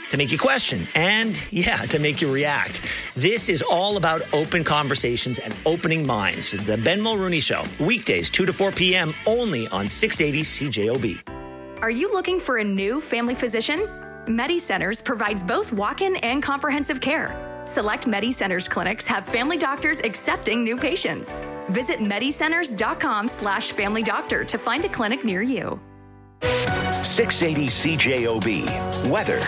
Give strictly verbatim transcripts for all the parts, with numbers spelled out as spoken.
to make you question, and yeah, to make you react. This is all about open conversations and opening minds. The Ben Mulrooney Show, weekdays two to four p.m. only on six eighty C J O B. Are you looking for a new family physician? MediCenters provides both walk-in and comprehensive care. Select MediCenters clinics have family doctors accepting new patients. Visit medicenters.com slash family doctor to find a clinic near you. six eighty C J O B. Weather.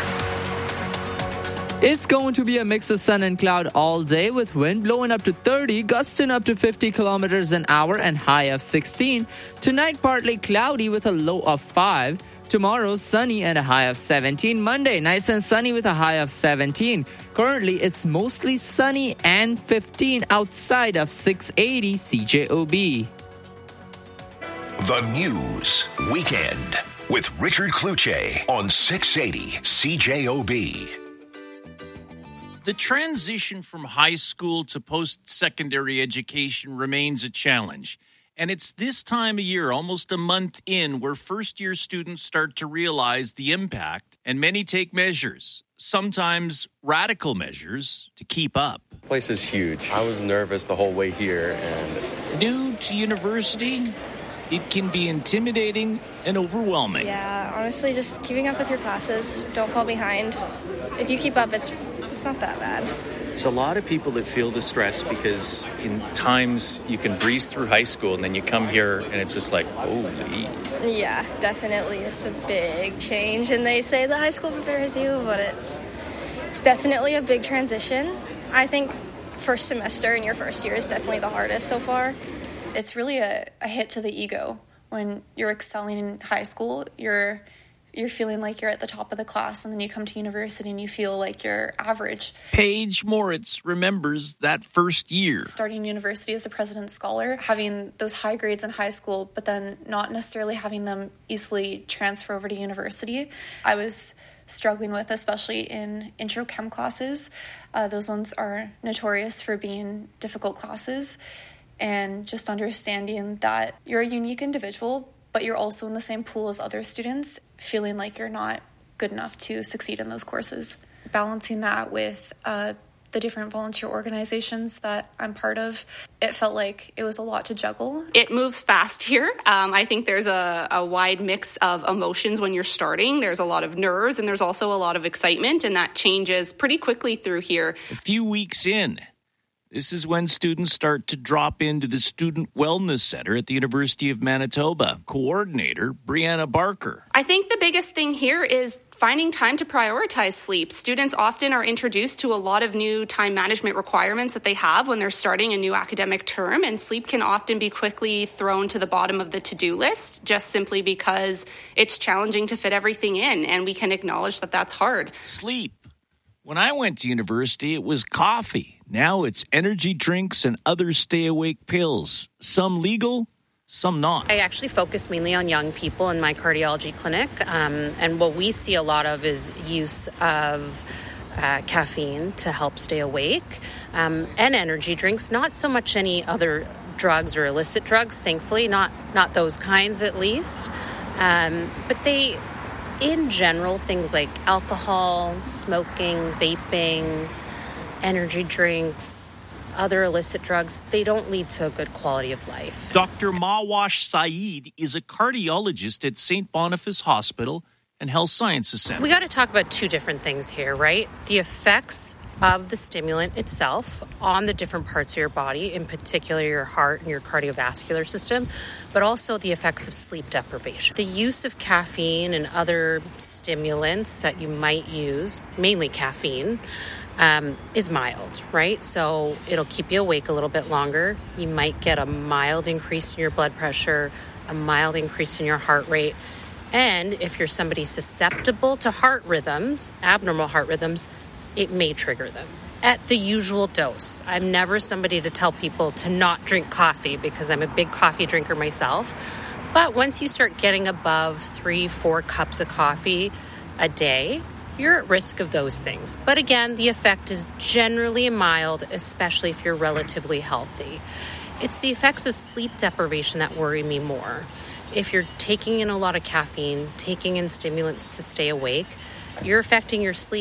It's going to be a mix of sun and cloud all day with wind blowing up to thirty, gusting up to fifty kilometers an hour and high of sixteen. Tonight, partly cloudy with a low of five. Tomorrow, sunny and a high of seventeen. Monday, nice and sunny with a high of seventeen. Currently, it's mostly sunny and fifteen outside of six eighty C J O B. The News Weekend with Richard Kluche on six eighty C J O B. The transition from high school to post-secondary education remains a challenge. And it's this time of year, almost a month in, where first-year students start to realize the impact, and many take measures, sometimes radical measures, to keep up. The place is huge. I was nervous the whole way here. And New to university, it can be intimidating and overwhelming. Yeah, honestly, just keeping up with your classes. Don't fall behind. If you keep up, it's it's not that bad. There's a lot of people that feel the stress because in times you can breeze through high school and then you come here and it's just like, holy. Yeah, definitely. It's a big change. And they say that high school prepares you, but it's it's definitely a big transition. I think first semester in your first year is definitely the hardest so far. It's really a, a hit to the ego. When you're excelling in high school, you're you're feeling like you're at the top of the class, and then you come to university and you feel like you're average. Paige Moritz remembers that first year. Starting university as a President's Scholar, having those high grades in high school, but then not necessarily having them easily transfer over to university. I was struggling with, especially in intro chem classes. Uh, those ones are notorious for being difficult classes. And just understanding that you're a unique individual, but you're also in the same pool as other students, feeling like you're not good enough to succeed in those courses. Balancing that with uh, the different volunteer organizations that I'm part of, it felt like it was a lot to juggle. It moves fast here. Um, I think there's a, a wide mix of emotions when you're starting. There's a lot of nerves, and there's also a lot of excitement, and that changes pretty quickly through here. A few weeks in, this is when students start to drop into the Student Wellness Center at the University of Manitoba. Coordinator Brianna Barker. I think the biggest thing here is finding time to prioritize sleep. Students often are introduced to a lot of new time management requirements that they have when they're starting a new academic term, and sleep can often be quickly thrown to the bottom of the to-do list just simply because it's challenging to fit everything in, and we can acknowledge that that's hard. Sleep. When I went to university, it was coffee. Now it's energy drinks and other stay-awake pills. Some legal, some not. I actually focus mainly on young people in my cardiology clinic. Um, and what we see a lot of is use of uh, caffeine to help stay awake um, and energy drinks. Not so much any other drugs or illicit drugs, thankfully. Not, not those kinds, at least. Um, but they... In general, things like alcohol, smoking, vaping, energy drinks, other illicit drugs, they don't lead to a good quality of life. Doctor Mawash Saeed is a cardiologist at Saint Boniface Hospital and Health Sciences Center. We got to talk about two different things here, right? The effects of the stimulant itself on the different parts of your body, in particular your heart and your cardiovascular system, but also the effects of sleep deprivation. The use of caffeine and other stimulants that you might use, mainly caffeine, um, is mild, right? So it'll keep you awake a little bit longer. You might get a mild increase in your blood pressure, a mild increase in your heart rate. And if you're somebody susceptible to heart rhythms, abnormal heart rhythms, it may trigger them at the usual dose. I'm never somebody to tell people to not drink coffee because I'm a big coffee drinker myself. But once you start getting above three, four cups of coffee a day, you're at risk of those things. But again, the effect is generally mild, especially if you're relatively healthy. It's the effects of sleep deprivation that worry me more. If you're taking in a lot of caffeine, taking in stimulants to stay awake, you're affecting your sleep.